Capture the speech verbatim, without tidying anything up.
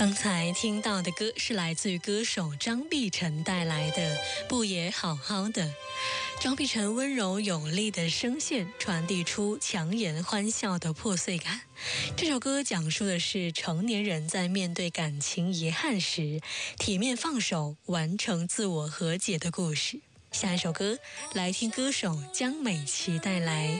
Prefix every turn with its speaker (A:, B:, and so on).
A: 刚才听到的歌是来自于歌手张碧晨带来的《不也好好的》。张碧晨温柔有力的声线传递出强颜欢笑的破碎感。这首歌讲述的是成年人在面对感情遗憾时，体面放手，完成自我和解的故事。下一首歌，来听歌手江美琪带来